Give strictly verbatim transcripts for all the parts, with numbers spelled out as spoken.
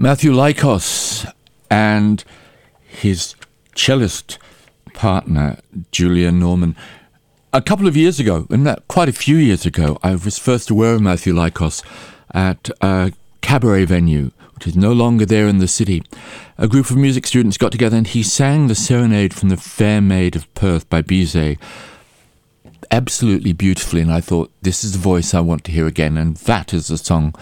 Matthew Lykos and his cellist partner, Julia Norman. A couple of years ago, and that quite a few years ago, I was first aware of Matthew Lykos at a cabaret venue, which is no longer there in the city. A group of music students got together and he sang the Serenade from the Fair Maid of Perth by Bizet absolutely beautifully, and I thought, this is the voice I want to hear again, and that is the song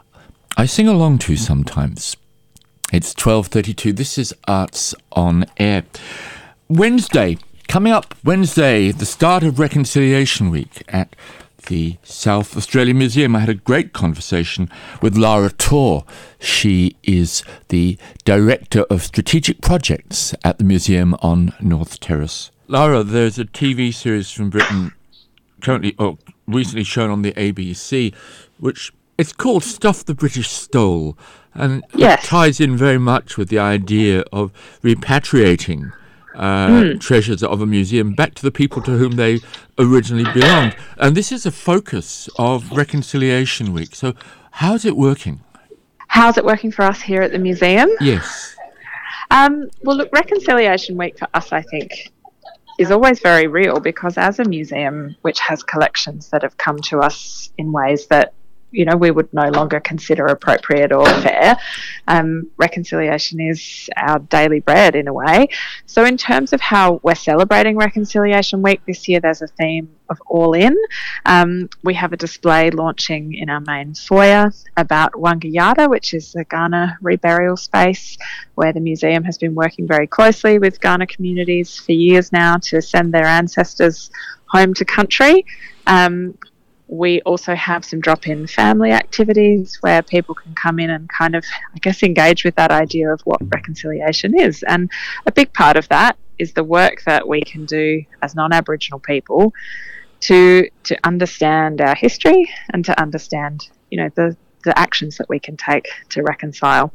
I sing along to sometimes. It's twelve thirty-two. This is Arts on Air. Wednesday, coming up Wednesday, the start of Reconciliation Week at the South Australia Museum. I had a great conversation with Lara Tor. She is the Director of Strategic Projects at the museum on North Terrace. Lara, there's a T V series from Britain currently, or recently shown on the A B C, which it's called Stuff the British Stole, and yes. It ties in very much with the idea of repatriating uh, mm. treasures of a museum back to the people to whom they originally belonged. And this is a focus of Reconciliation Week. So how's it working? How's it working for us here at the museum? Yes. Um, well, look, Reconciliation Week for us, I think, is always very real, because as a museum which has collections that have come to us in ways that, you know, we would no longer consider appropriate or fair, um, reconciliation is our daily bread in a way. So in terms of how we're celebrating Reconciliation Week this year, there's a theme of All In. Um, we have a display launching in our main foyer about Wangayata, which is the Kaurna reburial space, where the museum has been working very closely with Kaurna communities for years now to send their ancestors home to country. Um, We also have some drop-in family activities where people can come in and kind of, I guess, engage with that idea of what reconciliation is. And a big part of that is the work that we can do as non-Aboriginal people to to understand our history and to understand, you know, the, the actions that we can take to reconcile.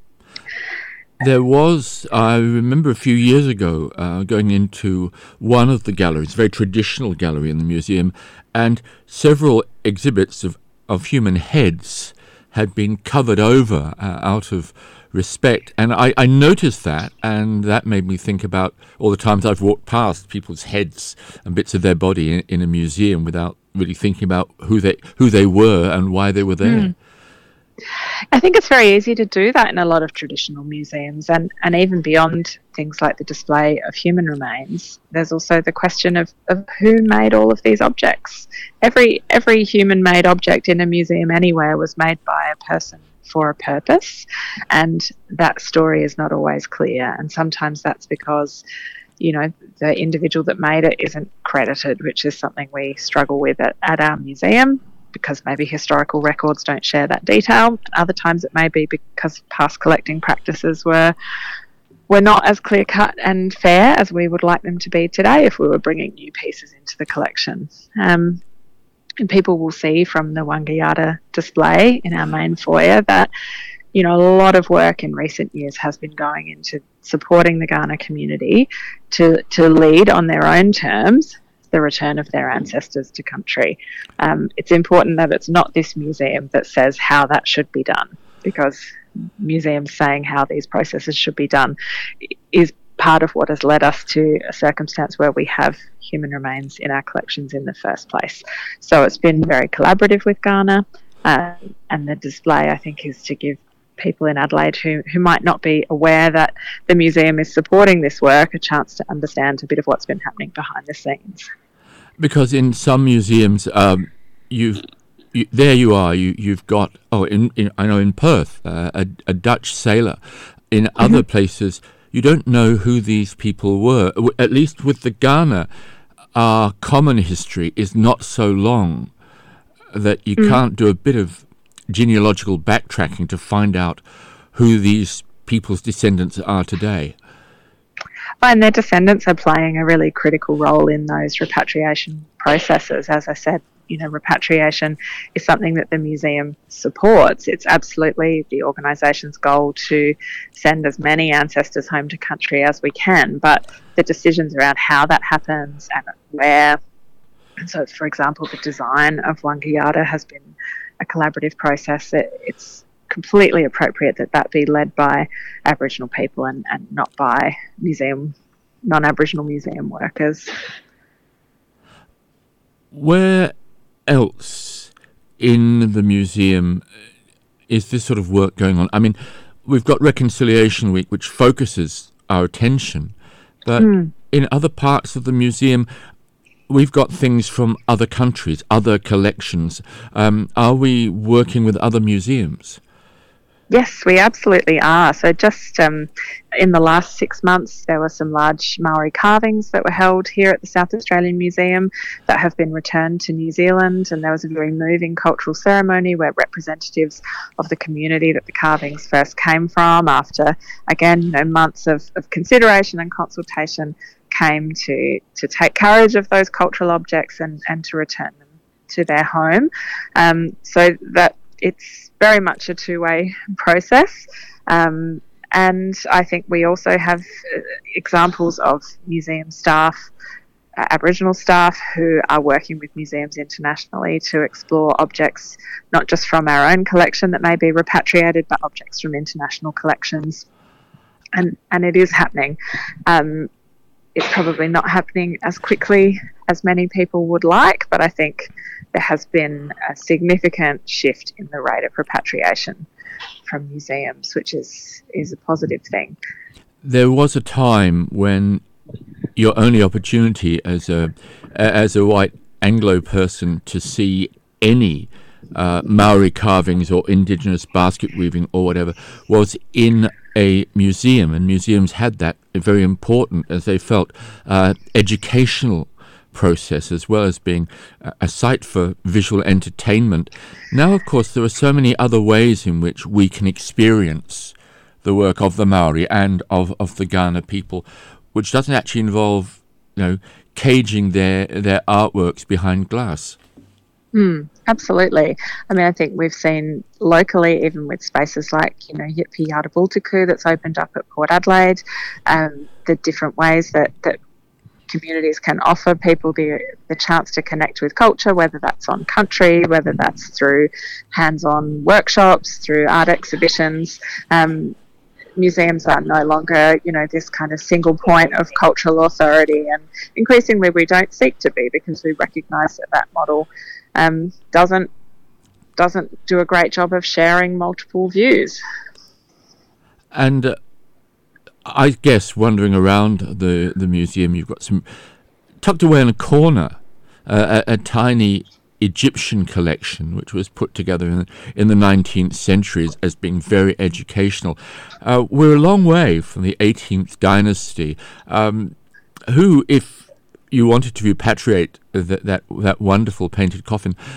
There was, I remember a few years ago, uh, going into one of the galleries, a very traditional gallery in the museum, and several exhibits of, of human heads had been covered over uh, out of respect. And I, I noticed that, and that made me think about all the times I've walked past people's heads and bits of their body in, in a museum without really thinking about who they who they were and why they were there. Mm. I think it's very easy to do that in a lot of traditional museums, and, and even beyond things like the display of human remains, there's also the question of, of who made all of these objects. Every every human-made object in a museum anywhere was made by a person for a purpose, and that story is not always clear, and sometimes that's because, you know, the individual that made it isn't credited, which is something we struggle with at, at our museum, because maybe historical records don't share that detail. Other times it may be because past collecting practices were were not as clear-cut and fair as we would like them to be today if we were bringing new pieces into the collection. Um, and people will see from the Wangayata display in our main foyer that, you know, a lot of work in recent years has been going into supporting the Kaurna community to, to lead on their own terms the return of their ancestors to country. Um, it's important that it's not this museum that says how that should be done, because museums saying how these processes should be done is part of what has led us to a circumstance where we have human remains in our collections in the first place. So it's been very collaborative with Kaurna, uh, and the display, I think, is to give people in Adelaide who, who might not be aware that the museum is supporting this work a chance to understand a bit of what's been happening behind the scenes. Because in some museums, um, you've, you there you are, you, you've got, oh, in, in I know in Perth, uh, a, a Dutch sailor. In mm-hmm. other places, you don't know who these people were. At least with the Kaurna, our common history is not so long that you mm. can't do a bit of genealogical backtracking to find out who these people's descendants are today. And their descendants are playing a really critical role in those repatriation processes. As I said, you know, repatriation is something that the museum supports. It's absolutely the organisation's goal to send as many ancestors home to country as we can, but the decisions around how that happens and where. And so, for example, the design of Wangayata has been a collaborative process. It, it's completely appropriate that that be led by Aboriginal people and, and not by museum, non-Aboriginal museum workers. Where else in the museum is this sort of work going on? I mean, we've got Reconciliation Week, which focuses our attention, but mm. in other parts of the museum, we've got things from other countries, other collections. Um, are we working with other museums? Yes, we absolutely are. So just um, in the last six months, there were some large Maori carvings that were held here at the South Australian Museum that have been returned to New Zealand, and there was a very moving cultural ceremony where representatives of the community that the carvings first came from, after, again, you know, months of, of consideration and consultation, came to, to take courage of those cultural objects and, and to return them to their home. Um, so that it's very much a two-way process. Um, and I think we also have examples of museum staff, uh, Aboriginal staff, who are working with museums internationally to explore objects not just from our own collection that may be repatriated, but objects from international collections. And, and it is happening. Um, it's probably not happening as quickly as many people would like, but I think there has been a significant shift in the rate of repatriation from museums, which is, is a positive thing. There was a time when your only opportunity as a as a white Anglo person to see any uh, Maori carvings or indigenous basket weaving or whatever was in a museum, and museums had that very important, as they felt, uh, educational process, as well as being a site for visual entertainment. Now, of course, there are so many other ways in which we can experience the work of the Maori and of, of the Kaurna people, which doesn't actually involve, you know, caging their their artworks behind glass. Mm, absolutely. I mean, I think we've seen locally, even with spaces like, you know, Yitpi Yardabultuku that's opened up at Port Adelaide, um, the different ways that, that communities can offer people the the chance to connect with culture, whether that's on country, whether that's through hands-on workshops, through art exhibitions. Um, museums are no longer, you know, this kind of single point of cultural authority, and increasingly we don't seek to be, because we recognise that that model um, doesn't doesn't do a great job of sharing multiple views. And uh, I guess wandering around the, the museum, you've got some, tucked away in a corner, uh, a, a tiny Egyptian collection, which was put together in, in the nineteenth century as, as being very educational. Uh, we're a long way from the eighteenth dynasty. Um, who, if you wanted to repatriate that, that, that wonderful painted coffin,